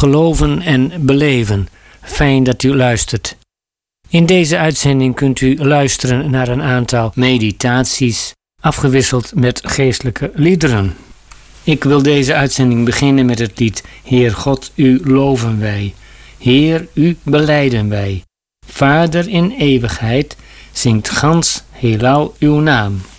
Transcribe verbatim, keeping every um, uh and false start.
geloven en beleven. Fijn dat u luistert. In deze uitzending kunt u luisteren naar een aantal meditaties, afgewisseld met geestelijke liederen. Ik wil deze uitzending beginnen met het lied Heer God, u loven wij. Heer, u belijden wij. Vader in eeuwigheid, zingt gans heelal uw naam.